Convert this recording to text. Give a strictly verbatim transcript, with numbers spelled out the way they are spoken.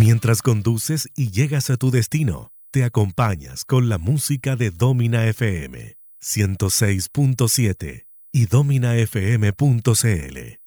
Mientras conduces y llegas a tu destino, te acompañas con la música de Domina F M ciento seis punto siete y domina f m punto c l.